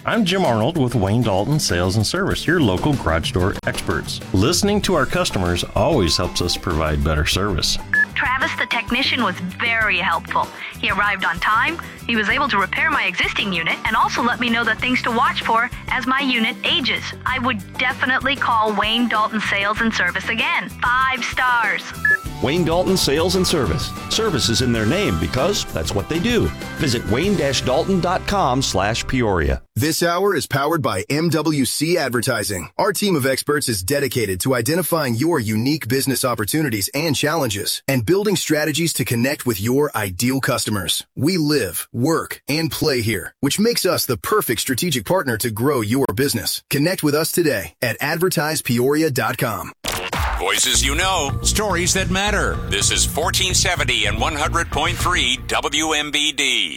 I'm Jim Arnold with Wayne Dalton Sales and Service, your local garage door experts. Listening to our customers always helps us provide better service. Travis, the technician, was very helpful. He arrived on time, he was able to repair my existing unit, and also let me know the things to watch for as my unit ages. I would definitely call Wayne Dalton Sales and Service again. 5 stars. Wayne Dalton Sales and Service. Service is in their name because that's what they do. Visit wayne-dalton.com/Peoria. This hour is powered by MWC Advertising. Our team of experts is dedicated to identifying your unique business opportunities and challenges and building strategies to connect with your ideal customers. We live, work, and play here, which makes us the perfect strategic partner to grow your business. Connect with us today at advertisepeoria.com. Voices you know, stories that matter. This is 1470 and 100.3 WMBD.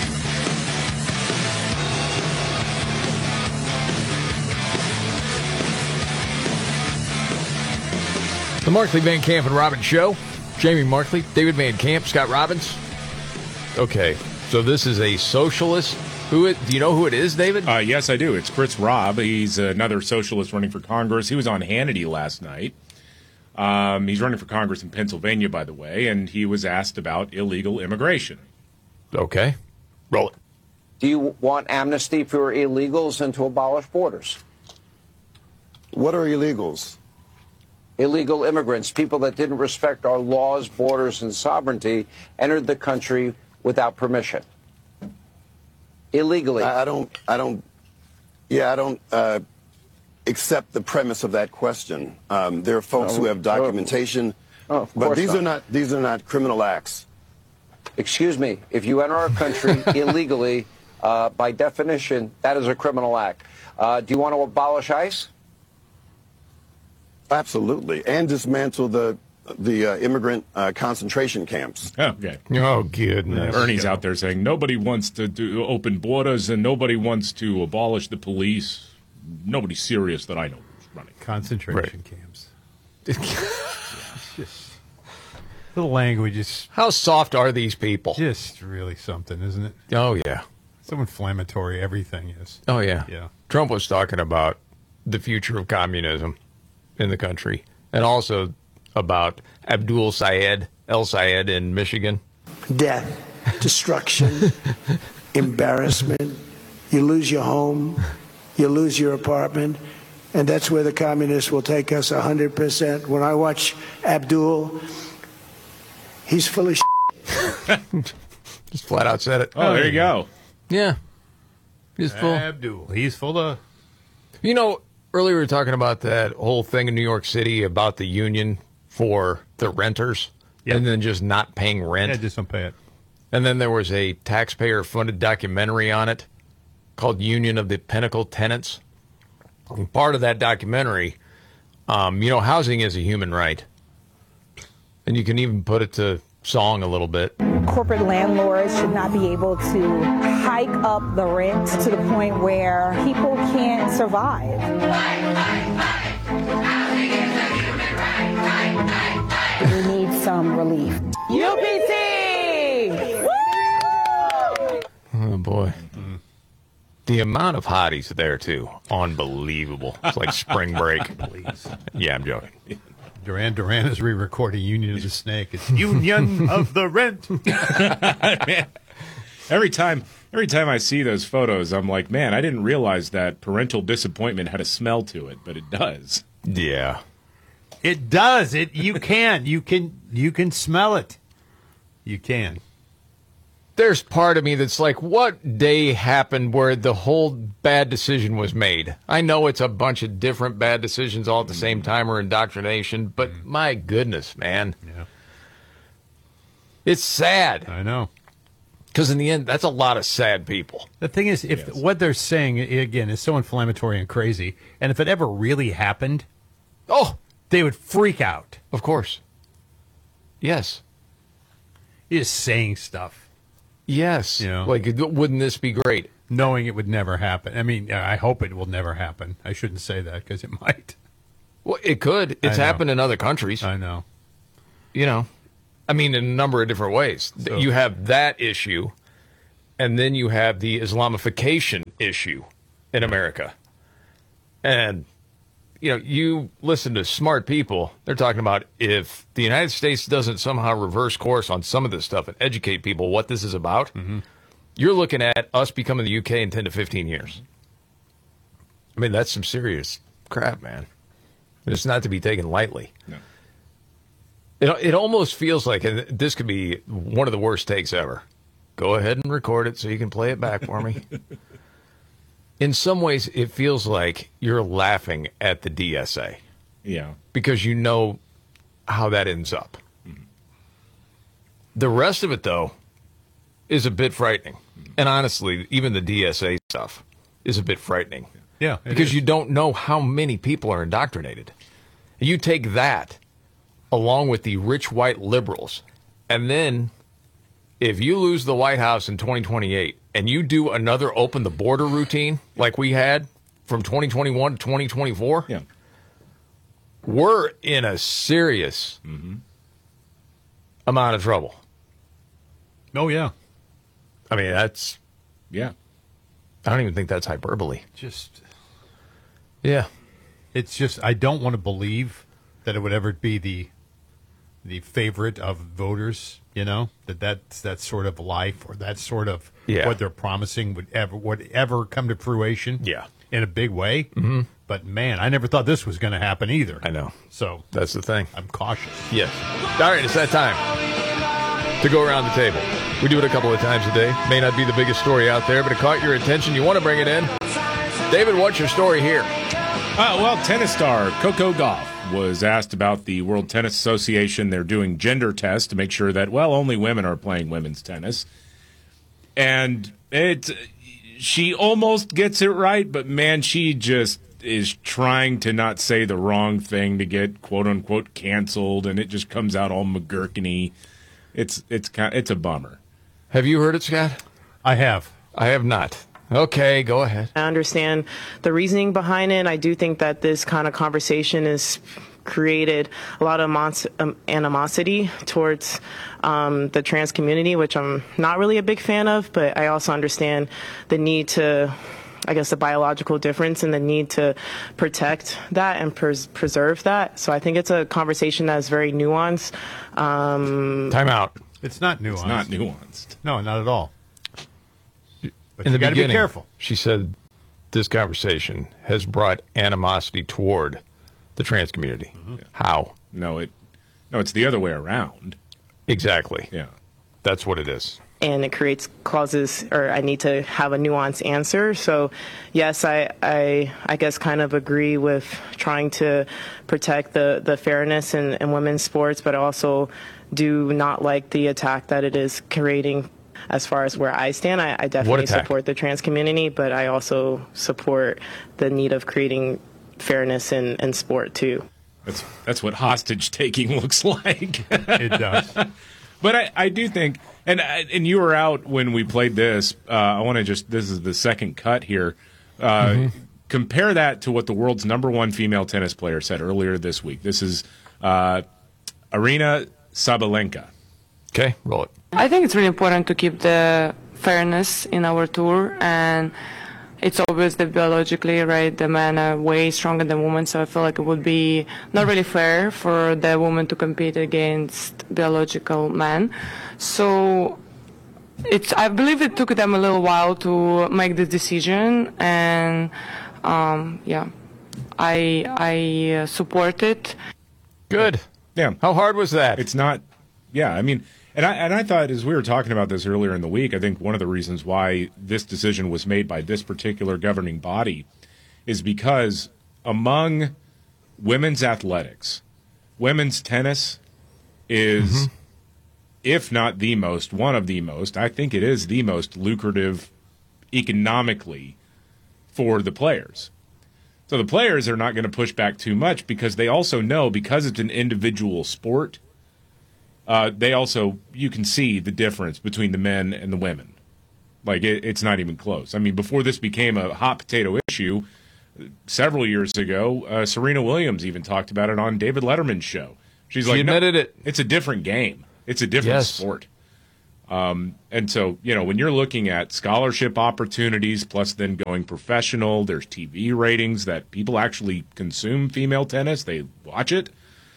The Markley, Van Camp, and Robbins Show. Jamie Markley, David Van Camp, Scott Robbins. Okay, so this is a socialist. Do you know who it is, David? Yes, I do. It's Chris Robb. He's another socialist running for Congress. He was on Hannity last night. He's running for Congress in Pennsylvania, by the way, and he was asked about illegal immigration. Okay. Roll it. Do you want amnesty for illegals and to abolish borders? What are illegals? Illegal immigrants, people that didn't respect our laws, borders, and sovereignty, entered the country without permission. Illegally. I don't accept the premise of that question. There are folks who have documentation, but these are not criminal acts. Excuse me. If you enter our country illegally, by definition, that is a criminal act. Do you want to abolish ICE? Absolutely, and dismantle the immigrant concentration camps. Okay. Oh, goodness. Ernie's out there saying nobody wants to do open borders and nobody wants to abolish the police. Nobody serious that I know is running. Concentration camps. Just, the language is... How soft are these people? Just really something, isn't it? Oh, yeah. So inflammatory everything is. Oh, yeah. Yeah. Trump was talking about the future of communism in the country and also about Abdul Sayed, El Sayed in Michigan. Death, destruction, embarrassment. You lose your home. You lose your apartment, and that's where the communists will take us 100%. When I watch Abdul, he's full of shit. Just flat out said it. Oh, there you go. Yeah. He's full. Abdul. He's full of... You know, earlier we were talking about that whole thing in New York City about the union for the renters and then just not paying rent. Yeah, just don't pay it. And then there was a taxpayer-funded documentary on it called Union of the Pinnacle Tenants. And part of that documentary, housing is a human right. And you can even put it to song a little bit. Corporate landlords should not be able to hike up the rent to the point where people can't survive. We need some relief. UPC! Oh, boy. The amount of hotties there, too. Unbelievable. It's like spring break. Please. Yeah, I'm joking. Duran is re-recording Union of the Snake. It's Union of the Rent. Man, every time I see those photos, I'm like, man, I didn't realize that parental disappointment had a smell to it, but it does. Yeah. It does. You can smell it. You can. There's part of me that's like, what day happened where the whole bad decision was made? I know it's a bunch of different bad decisions all at the same time or indoctrination, but my goodness, man. Yeah. It's sad. I know. Because in the end, that's a lot of sad people. The thing is, if what they're saying, again, is so inflammatory and crazy, and if it ever really happened, they would freak out. Of course. Yes. You're just saying stuff. Yes. Like, wouldn't this be great? Knowing it would never happen. I mean, I hope it will never happen. I shouldn't say that because it might. Well, it could. It's happened in other countries. I know. I mean, in a number of different ways. So, you have that issue, and then you have the Islamification issue. in America. And, you listen to smart people, they're talking about if the United States doesn't somehow reverse course on some of this stuff and educate people what this is about, you're looking at us becoming the UK in 10 to 15 years. I mean, that's some serious crap, man. It's not to be taken lightly. No. It almost feels like, and this could be one of the worst takes ever. Go ahead and record it so you can play it back for me. In some ways, it feels like you're laughing at the DSA. Yeah. Because you know how that ends up. The rest of it, though, is a bit frightening. And honestly, even the DSA stuff is a bit frightening. Yeah. Because you don't know how many people are indoctrinated. You take that along with the rich white liberals, and then if you lose the White House in 2028 and you do another open the border routine like we had from 2021 to 2024, we're in a serious amount of trouble. Oh, yeah. I mean, that's... Yeah. I don't even think that's hyperbole. Yeah. It's just, I don't want to believe that it would ever be the favorite of voters, that's that sort of life or that sort of what they're promising would ever come to fruition. Yeah. In a big way. Mm-hmm. But man, I never thought this was going to happen either. I know. So that's the thing. I'm cautious. Yes. All right, it's that time to go around the table. We do it a couple of times a day. May not be the biggest story out there, but it caught your attention. You want to bring it in. David, what's your story here? Well, tennis star Coco Gauff was asked about the World Tennis Association. They're doing gender tests to make sure that, only women are playing women's tennis. And she almost gets it right, but man, she just is trying to not say the wrong thing to get quote-unquote canceled, and it just comes out all McGurkany. It's a bummer. Have you heard it, Scott? I have. I have not. Okay, go ahead. I understand the reasoning behind it. I do think that this kind of conversation has created a lot of animosity towards the trans community, which I'm not really a big fan of, but I also understand the need to, the biological difference and the need to protect that and preserve that. So I think it's a conversation that is very nuanced. Time out. It's not nuanced. It's not nuanced. No, not at all. But in you the beginning, be careful. She said this conversation has brought animosity toward the trans community. Mm-hmm. How? No, it's the other way around. Exactly. Yeah. That's what it is. And it creates clauses, or I need to have a nuanced answer. So, yes, I guess kind of agree with trying to protect the fairness in women's sports, but I also do not like the attack that it is creating. As far as where I stand, I definitely support the trans community, but I also support the need of creating fairness in sport, too. That's what hostage taking looks like. It does. But I do think, and you were out when we played this. I want to this is the second cut here. Compare that to what the world's #1 female tennis player said earlier this week. This is Aryna Sabalenka. Okay, roll it. I think it's really important to keep the fairness in our tour, and it's obvious that biologically, right, the men are way stronger than women, so I feel like it would be not really fair for the woman to compete against biological men. So I believe it took them a little while to make the decision, and I support it. Good. Yeah. How hard was that? It's not. Yeah, I mean, and I thought as we were talking about this earlier in the week, I think one of the reasons why this decision was made by this particular governing body is because among women's athletics, women's tennis is, if not the most, one of the most, I think it is the most lucrative economically for the players. So the players are not going to push back too much because they also know, because it's an individual sport, you can see the difference between the men and the women. Like, it's not even close. I mean, before this became a hot potato issue, several years ago, Serena Williams even talked about it on David Letterman's show. She admitted it. It's a different game. It's a different sport. And so, when you're looking at scholarship opportunities, plus then going professional, there's TV ratings that people actually consume female tennis. They watch it.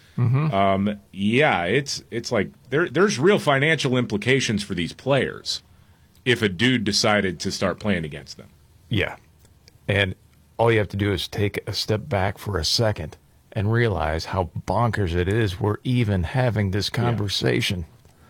It's like there's real financial implications for these players if a dude decided to start playing against them. Yeah. And all you have to do is take a step back for a second and realize how bonkers it is we're even having this conversation.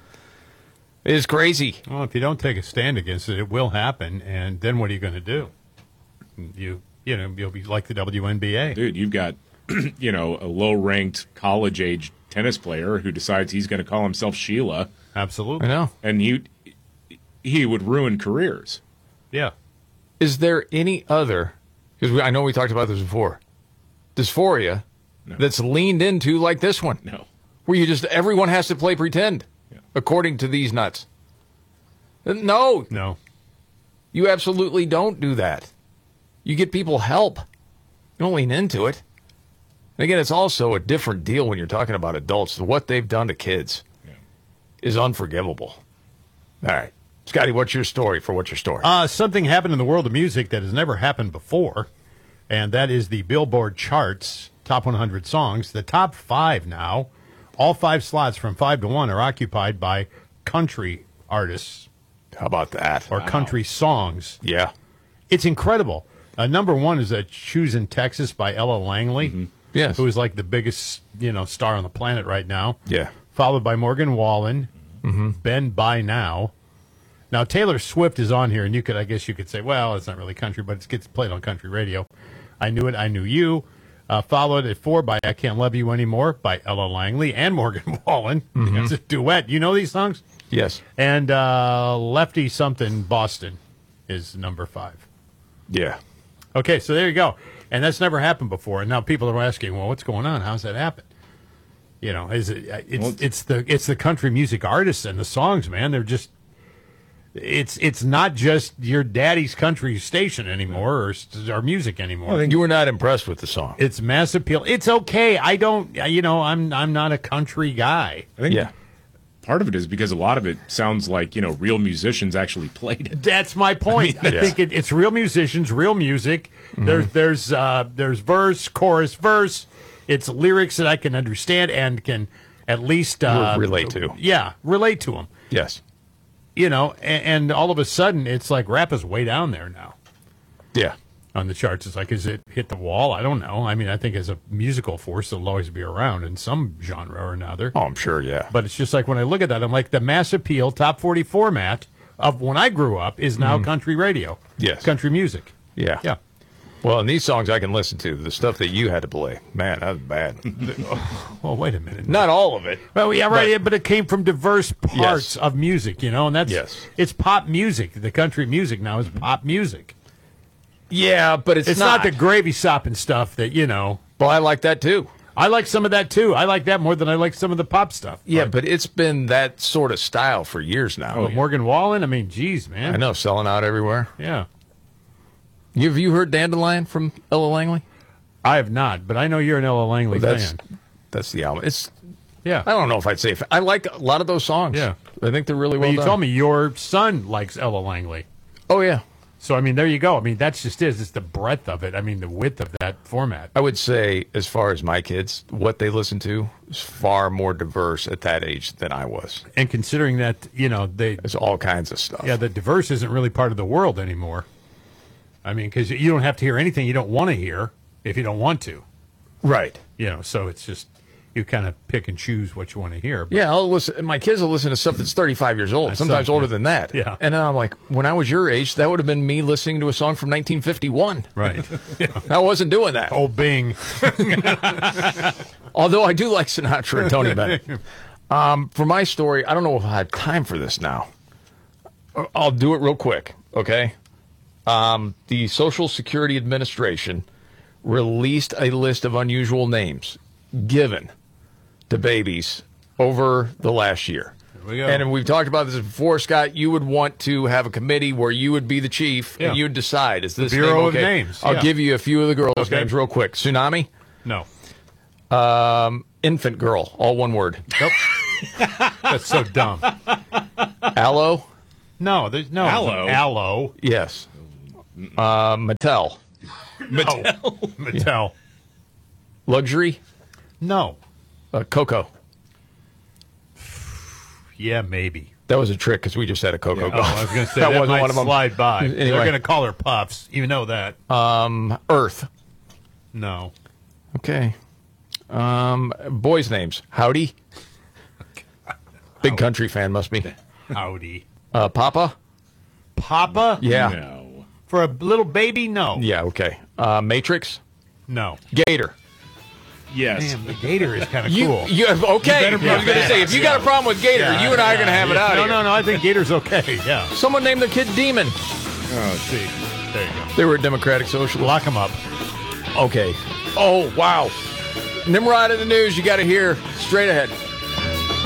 It is crazy. Well, if you don't take a stand against it, it will happen. And then what are you going to do? You'll be like the WNBA. Dude, you've got, a low-ranked college-age tennis player who decides he's going to call himself Sheila. Absolutely. I know. And he would ruin careers. Yeah. Is there any other, because I know we talked about this before, dysphoria that's leaned into like this one? No. Where everyone has to play pretend, according to these nuts. No. You absolutely don't do that. You get people help. You don't lean into it. And again, it's also a different deal when you're talking about adults. What they've done to kids is unforgivable. All right. Scotty, what's your story? Something happened in the world of music that has never happened before, and that is the Billboard charts, top 100 songs. The top 5 now, all 5 slots from 5 to 1 are occupied by country artists. How about that? Or country songs. Yeah. It's incredible. Number 1 is Choosing Texas by Ella Langley. Yes. Who is like the biggest, star on the planet right now. Yeah. Followed by Morgan Wallen, Ben By Now. Now, Taylor Swift is on here, and I guess you could say, well, it's not really country, but it gets played on country radio. I Knew It, I Knew You. Followed at 4 by I Can't Love You Anymore by Ella Langley and Morgan Wallen. It's a duet. You know these songs? Yes. And Lefty Something Boston is number 5. Yeah. Okay, so there you go. And that's never happened before. And now people are asking, well, what's going on? How's that happen? Is it? It's the country music artists and the songs, man. They're just. It's not just your daddy's country station anymore or music anymore. I think you were not impressed with the song. It's mass appeal. It's okay. I don't. I'm not a country guy. I think part of it is because a lot of it sounds like real musicians actually played it. That's my point. I think it's real musicians, real music. There's verse, chorus, verse. It's lyrics that I can understand and can at least relate to. Yeah, relate to them. Yes. And all of a sudden it's like rap is way down there now. Yeah. On the charts, it's like, is it hit the wall? I don't know. I mean, I think as a musical force, it'll always be around in some genre or another. Oh, I'm sure, yeah. But it's just like when I look at that, I'm like, the mass appeal top 40 format of when I grew up is now country radio. Yes. Country music. Yeah. Yeah. Well, and these songs I can listen to. The stuff that you had to play, man, that was bad. Well, wait a minute. Not all of it. Well, yeah, right. But it came from diverse parts of music, and that's it's pop music. The country music now is pop music. Yeah, but it's not the gravy sopping stuff that Well, I like that too. I like some of that too. I like that more than I like some of the pop stuff. Yeah, but it's been that sort of style for years now. Oh, Morgan Wallen. I mean, geez, man. I know, selling out everywhere. Yeah. Have you heard Dandelion from Ella Langley? I have not, but I know you're an Ella Langley fan. That's the album. I don't know if I'd say I like a lot of those songs. Yeah, I think they're really well done. You told me your son likes Ella Langley. Oh yeah. So I mean, there you go. I mean, that's just it's the breadth of it. I mean, the width of that format. I would say, as far as my kids, what they listen to is far more diverse at that age than I was. And considering that there's all kinds of stuff. Yeah, the diverse isn't really part of the world anymore. I mean, because you don't have to hear anything you don't want to hear if you don't want to. Right. So it's just you kind of pick and choose what you want to hear. But Yeah, I'll listen. My kids will listen to stuff that's 35 years old, sometimes older than that. Yeah. And then I'm like, when I was your age, that would have been me listening to a song from 1951. Right. I wasn't doing that. Oh, Bing. Although I do like Sinatra and Tony Bennett. For my story, I don't know if I have time for this now. I'll do it real quick, okay? The Social Security Administration released a list of unusual names given to babies over the last year. Here we go. And we've talked about this before, Scott. You would want to have a committee where you would be the chief and you'd decide, is this Bureau name of okay? Names. I'll give you a few of the girls' Okay. names real quick. Tsunami? No. Infant girl, all one word. Nope. That's so dumb. Aloe? No, there's no Aloe. Aloe. Yes. Mattel. Mattel. Luxury? No. Coco. Yeah, maybe. That was a trick because we just had a Coco. Yeah. Oh, I was going to say that that wasn't might one of them. slide by. Anyway. They're going to call her Puffs. You know that. Earth. No. Okay. Boys' names. Howdy. Big country fan must be. Howdy. Papa. Papa? Yeah. No. For a little baby? No. Yeah. Okay. Matrix. No. Gator. Yes. Damn, the Gator is kind of You cool. okay? You I was better going to say if you got a problem with Gator, you and I are going to have it out No, here. no, I think Gator's okay. Yeah. Someone named their kid Demon. Oh, see. There you go. They were a Democratic Socialist. Lock them up. Okay. Oh, wow. Nimrod in the news. You got to hear straight ahead.